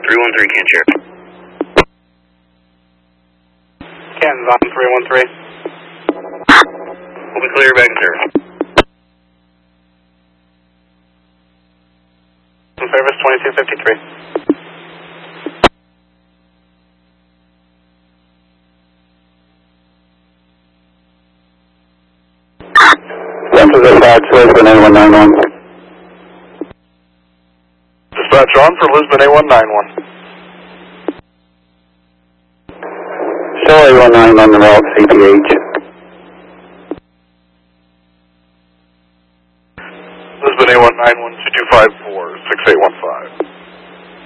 313, can't share. Canton's on 313. We'll be clear back in service. In service 2253. Center dispatch, Lisbon A191. Dispatch on for Lisbon A191. Show A19 on the route, CPH. Lisbon A191 2254 6815.